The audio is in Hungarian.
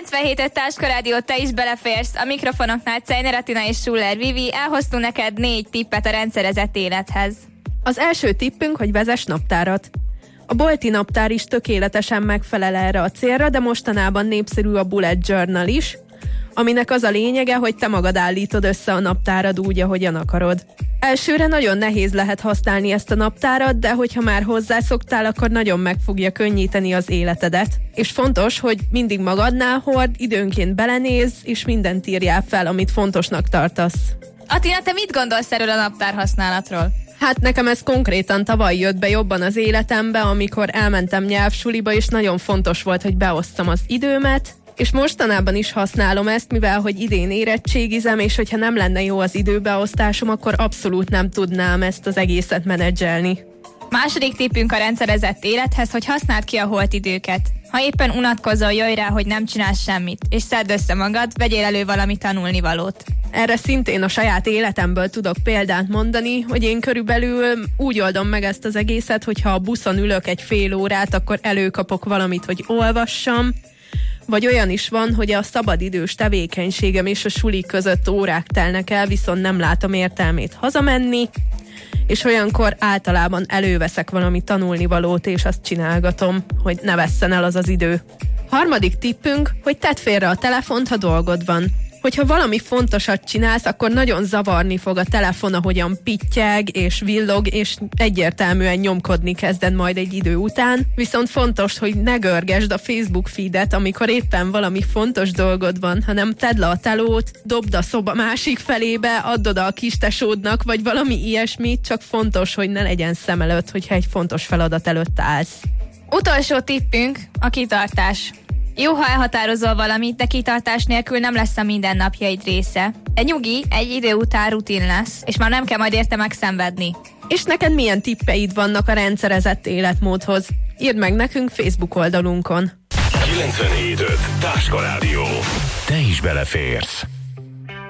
97-et Táska Rádió, te is beleférsz. A mikrofonoknál Czejner Atina és Schuller Vivi. Elhoztunk neked 4 tippet a rendszerezett élethez. Az első tippünk, hogy vezess naptárat. A bolti naptár is tökéletesen megfelel erre a célra, de mostanában népszerű a bullet journal is, aminek az a lényege, hogy te magad állítod össze a naptárad úgy, ahogyan akarod. Elsőre nagyon nehéz lehet használni ezt a naptárat, de hogyha már hozzászoktál, akkor nagyon meg fogja könnyíteni az életedet. És fontos, hogy mindig magadnál hord, időnként belenézz, és mindent írjál fel, amit fontosnak tartasz. Atina, te mit gondolsz erről a naptár használatról? Hát nekem ez konkrétan tavaly jött be jobban az életembe, amikor elmentem nyelvsuliba, és nagyon fontos volt, hogy beosztam az időmet, és mostanában is használom ezt, mivel hogy idén érettségizem, és hogyha nem lenne jó az időbeosztásom, akkor abszolút nem tudnám ezt az egészet menedzselni. Második tippünk a rendszerezett élethez, hogy használd ki a holt időket. Ha éppen unatkozol, jöjj rá, hogy nem csinálsz semmit, és szedd össze magad, vegyél elő valami tanulnivalót. Erre szintén a saját életemből tudok példát mondani, hogy én körülbelül úgy oldom meg ezt az egészet, hogy ha a buszon ülök egy fél órát, akkor előkapok valamit, hogy olvassam, vagy olyan is van, hogy a szabadidős tevékenységem és a suli között órák telnek el, viszont nem látom értelmét hazamenni, és olyankor általában előveszek valami tanulnivalót, és azt csinálgatom, hogy ne vesszen el az az idő. Harmadik tippünk, hogy tedd félre a telefont, ha dolgod van. Hogyha valami fontosat csinálsz, akkor nagyon zavarni fog a telefon, ahogyan pittyeg és villog, és egyértelműen nyomkodni kezded majd egy idő után. Viszont fontos, hogy ne görgesd a Facebook feedet, amikor éppen valami fontos dolgod van, hanem tedd le a telót, dobd a szoba másik felébe, add oda a kistesódnak, vagy valami ilyesmit, csak fontos, hogy ne legyen szem előtt, hogyha egy fontos feladat előtt állsz. Utolsó tippünk a kitartás. Jó, ha elhatározol valamit, de kitartás nélkül nem lesz a mindennapjaid része. Egy nyugi, egy idő után rutin lesz, és már nem kell majd érte megszenvedni. És neked milyen tippeid vannak a rendszerezett életmódhoz? Írd meg nekünk Facebook oldalunkon. 97.5 Táska Rádió. Te is beleférsz.